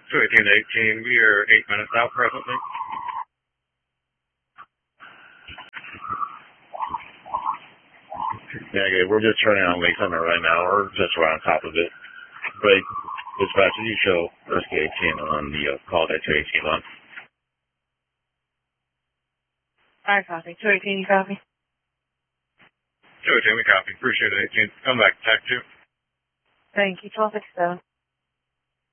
218 to 18, we are 8 minutes out presently. Negative. We're just turning on Lake Center right now. We're just right on top of it. Break. Dispatcher, you show Rescue 18 on the call that 218 on. Alright, copy. 218, you copy? 218, we copy. Appreciate it, 18. Come back, TAC 2. Thank you, 1267.